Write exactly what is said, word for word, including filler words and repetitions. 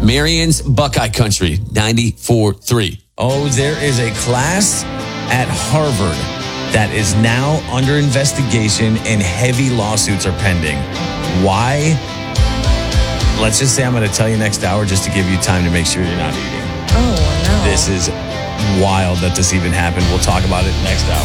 Marion's Buckeye Country, ninety-four three. Oh, there is a class at Harvard that is now under investigation and heavy lawsuits are pending. Why? Let's just say I'm going to tell you next hour just to give you time to make sure you're not eating. Oh, no. This is wild that this even happened. We'll talk about it next hour.